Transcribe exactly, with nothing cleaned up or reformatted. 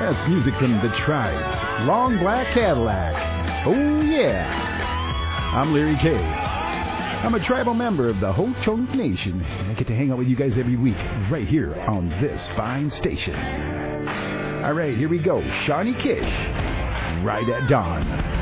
That's music from the Tribes. Long Black Cadillac. Oh, yeah. I'm Larry K. I'm a tribal member of the Ho-Chunk Nation. And I get to hang out with you guys every week right here on this fine station. All right, here we go. Shawnee Kish. Right at dawn.